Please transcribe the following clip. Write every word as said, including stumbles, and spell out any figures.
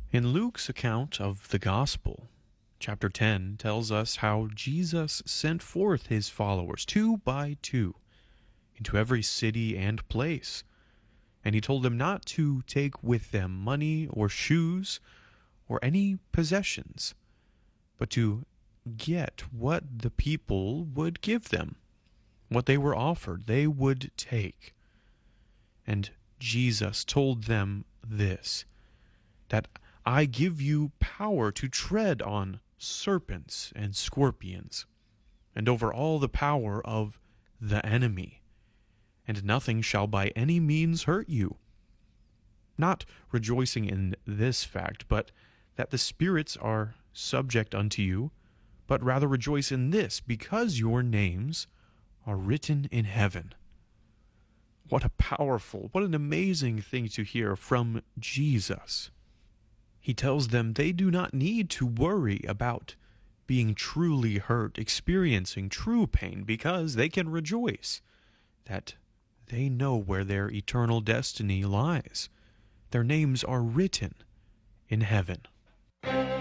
In Luke's account of the Gospel, chapter ten tells us how Jesus sent forth his followers two by two into every city and place, and he told them not to take with them money or shoes or any possessions, but to get what the people would give them. What they were offered, they would take. And Jesus told them this, that I give you power to tread on serpents and scorpions, and over all the power of the enemy, and nothing shall by any means hurt you. Not rejoicing in this fact, but that the spirits are subject unto you, but rather rejoice in this, because your names are written in heaven. What a powerful, what an amazing thing to hear from Jesus. He tells them they do not need to worry about being truly hurt, experiencing true pain, because they can rejoice that they know where their eternal destiny lies. Their names are written in heaven.